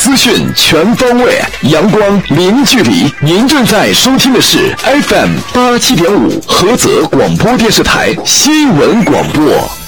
资讯全方位，阳光零距离。您正在收听的是 FM 87.5菏泽广播电视台新闻广播。